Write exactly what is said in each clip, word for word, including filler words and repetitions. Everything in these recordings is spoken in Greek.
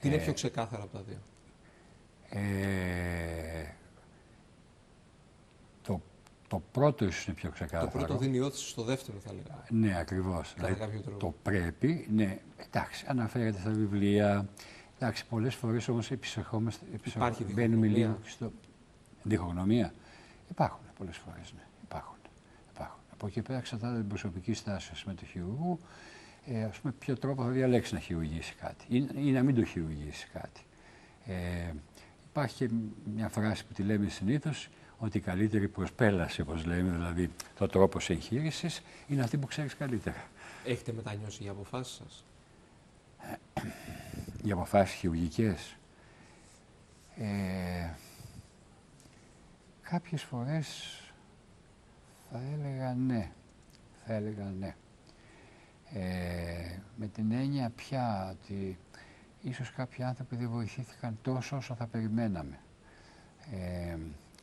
Τι είναι πιο ξεκάθαρα από τα δύο? Ε, το, το πρώτο ίσως είναι πιο ξεκάθαρο. Το πρώτο δίνει όθηση στο δεύτερο, θα λέγαμε. Ναι, ακριβώς. Κατά κάποιο τρόπο. Το πρέπει, ναι, εντάξει, αναφέρεται στα βιβλία. Εντάξει, πολλές φορές όμως επισερχόμαστε, Υπάρχει μπαίνουμε διχογνωμία. λίγο στο... Διχογνωμία. Υπάρχουν πολλές φορές, ναι. Υπάρχουν. Υπάρχουν. Από εκεί πέρα εξαρτάται την προσωπική στάση με του χειρουργού, ε, ας πούμε, ποιο τρόπο θα διαλέξει να χειρουργήσει κάτι ή, ή να μην το χειρουργήσει κάτι. Ε, υπάρχει και μια φράση που τη λέμε συνήθως, ότι η καλύτερη προσπέλαση, όπως λέμε, δηλαδή το τρόπος εγχείρησης, είναι αυτή που ξέρεις καλύτερα. Έχετε μετανιώσει για αποφάσεις σας? Για αποφάσεις χειρουργικές. Ε, κάποιες φορές θα έλεγα ναι. Θα έλεγα ναι. Ε, με την έννοια πια ότι ίσως κάποιοι άνθρωποι δεν βοηθήθηκαν τόσο όσο θα περιμέναμε. Ε,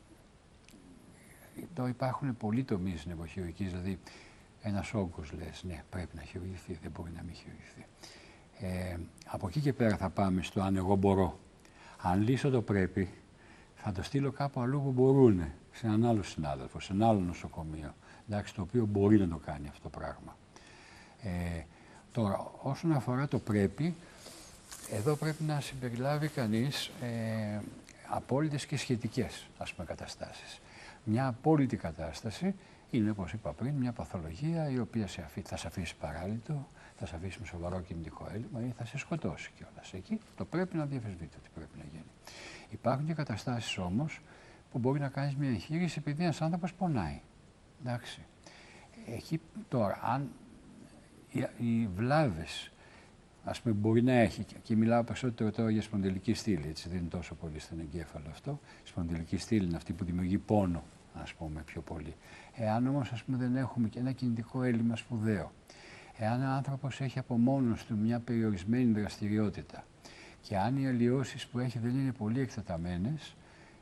εδώ υπάρχουν πολλοί τομείς νευροχειρουργικής, δηλαδή ένας όγκος λες, ναι, πρέπει να χειρουργηθεί, δεν μπορεί να μην χειρουργηθεί. Ε, από εκεί και πέρα θα πάμε στο αν εγώ μπορώ. Αν λύσω το πρέπει, θα το στείλω κάπου αλλού που μπορούν, σε έναν άλλο συνάδελφο, σε ένα άλλο νοσοκομείο, εντάξει, το οποίο μπορεί να το κάνει αυτό το πράγμα. Ε, τώρα, όσον αφορά το πρέπει, εδώ πρέπει να συμπεριλάβει κανείς ε, απόλυτες και σχετικές, ας πούμε, καταστάσεις. Μια απόλυτη κατάσταση είναι, όπως είπα πριν, μια παθολογία η οποία σε αφή, θα σε αφήσει παράλυτο, θα σε αφήσει με σοβαρό κινητικό έλλειμμα ή θα σε σκοτώσει κιόλας. Εκεί το πρέπει να διαφεσβείται ότι πρέπει να γίνει. Υπάρχουν και καταστάσεις όμως που μπορεί να κάνεις μια εγχείρηση επειδή ένας άνθρωπος πονάει. Εντάξει. Εκεί τώρα, αν οι, οι βλάβες, ας πούμε, μπορεί να έχει, και μιλάω περισσότερο τώρα για σπονδυλική στήλη, έτσι δεν είναι τόσο πολύ στον εγκέφαλο αυτό. Η σπονδυλική στήλη είναι αυτή που δημιουργεί πόνο, ας πούμε, πιο πολύ. Εάν όμως, ας πούμε, δεν έχουμε και ένα κινητικό έλλειμμα σπουδαίο, εάν ο άνθρωπος έχει από μόνος του μια περιορισμένη δραστηριότητα και αν οι αλλοιώσεις που έχει δεν είναι πολύ εκτεταμένες,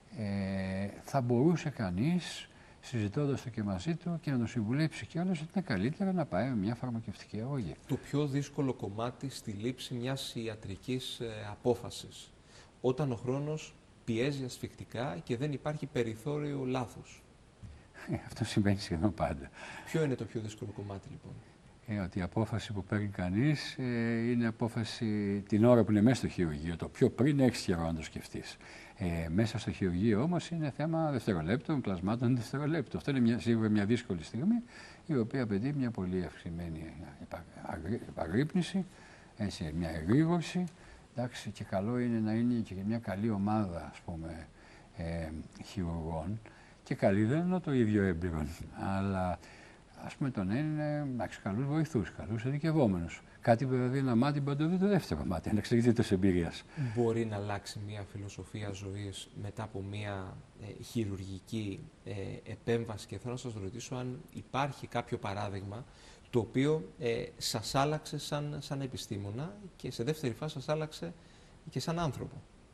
ε, θα μπορούσε κανείς, συζητώντας το και μαζί του, και να τον συμβουλέψει κιόλας ότι είναι καλύτερα να πάει με μια φαρμακευτική αγωγή. Το πιο δύσκολο κομμάτι στη λήψη μιας ιατρικής ε, απόφασης, όταν ο χρόνος πιέζει ασφικτικά και δεν υπάρχει περιθώριο λάθος. Ε, αυτό συμβαίνει σχεδόν πάντα. Ποιο είναι το πιο δύσκολο κομμάτι, λοιπόν? Ε, ότι η απόφαση που παίρνει κανείς ε, είναι απόφαση την ώρα που είναι μέσα στο χειρουργείο. Το πιο πριν έχεις καιρό να το σκεφτείς. Ε, μέσα στο χειρουργείο όμως είναι θέμα δευτερολέπτων, κλασμάτων δευτερολέπτων. Αυτό είναι μια, σίγουρα μια δύσκολη στιγμή, η οποία απαιτεί μια πολύ αυξημένη επαγρύπνηση, έτσι, μια εγρήγορση. Εντάξει, και καλό είναι να είναι και μια καλή ομάδα, ας πούμε, ε, χειρουργών. Και καλή δεν είναι το ίδιο έμπειρον, αλλά ας πούμε τον είναι καλούς βοηθούς, καλούς ειδικευόμενους. Κάτι βέβαια ένα μάτι μπορεί να το δει το δεύτερο μάτι, να εξελιχθεί της εμπειρίας. Μπορεί να αλλάξει μια φιλοσοφία ζωής μετά από μια ε, χειρουργική ε, επέμβαση, και θέλω να σας ρωτήσω αν υπάρχει κάποιο παράδειγμα το οποίο ε, σας άλλαξε σαν, σαν επιστήμονα και σε δεύτερη φάση σας άλλαξε και σαν άνθρωπο.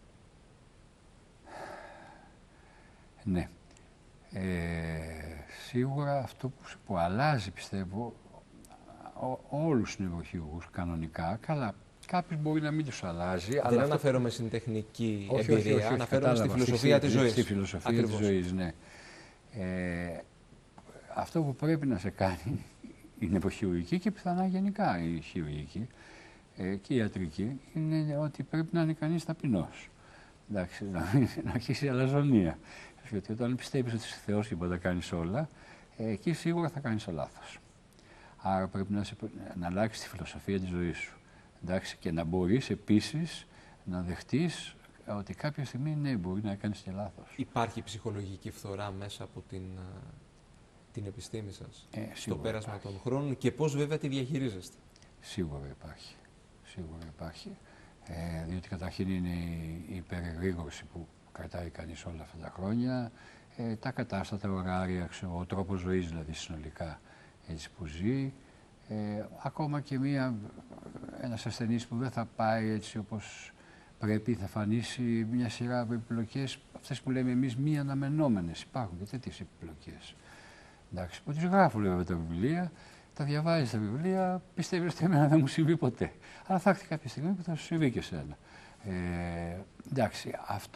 Ναι. Ε, σίγουρα αυτό που, που αλλάζει, πιστεύω, ό, όλους τους νευροχειρουργούς κανονικά, καλά, κάποιος μπορεί να μην τους αλλάζει. Δεν αλλά αναφέρομαι αυτό... στην τεχνική όχι, εμπειρία, όχι, όχι, όχι, αναφέρομαι κατάλαβα, στη φιλοσοφία στη, της ζωής. Στη φιλοσοφία Ακριβώς. της ζωής, ναι. Ε, αυτό που πρέπει να σε κάνει η νευροχειρουργική και πιθανά γενικά η χειρουργική ε, και η ιατρική είναι ότι πρέπει να είναι κανείς ταπεινός. Εντάξει, να, να αρχίσει η αλαζονία. Γιατί όταν πιστεύεις ότι είσαι Θεός και μπορεί να κάνεις όλα, ε, εκεί σίγουρα θα κάνεις το λάθος. Άρα πρέπει να, σε, να αλλάξεις τη φιλοσοφία της ζωής σου. Εντάξει, και να μπορείς επίσης να δεχτείς ότι κάποια στιγμή ναι, μπορεί να κάνεις και λάθος. Υπάρχει ψυχολογική φθορά μέσα από την, την επιστήμη σας, ε, στο πέρασμα υπάρχει. των χρόνων, και πώς βέβαια τη διαχειρίζεστε? Σίγουρα υπάρχει. Σίγουρα υπάρχει. Ε, διότι καταρχήν είναι η, η υπερεγρήγορση που κρατάει κανείς όλα αυτά τα χρόνια, ε, τα κατάστατα, ωράρια, ξέρω, ο τρόπος ζωής δηλαδή συνολικά έτσι που ζει, ε, ακόμα και μια, ένας ασθενής που δεν θα πάει έτσι όπως πρέπει, θα φανήσει μια σειρά από επιπλοκές, αυτές που λέμε εμείς μη αναμενόμενες. Υπάρχουν και τέτοιες επιπλοκές. Εντάξει, που τις γράφουν βέβαια τα βιβλία, τα διαβάζεις τα βιβλία, πιστεύεις ότι εμένα δεν μου συμβεί ποτέ. Αλλά θα έρθει κάποια στιγμή που θα σου συμβεί και σένα. Ε, εντάξει, αυτό